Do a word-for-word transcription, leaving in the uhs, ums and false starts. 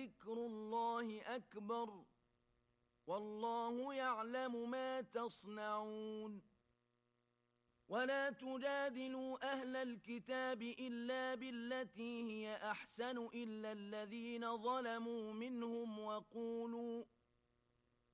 ولذكر الله أكبر والله يعلم ما تصنعون ولا تجادلوا أهل الكتاب إلا بالتي هي أحسن إلا الذين ظلموا منهم وقولوا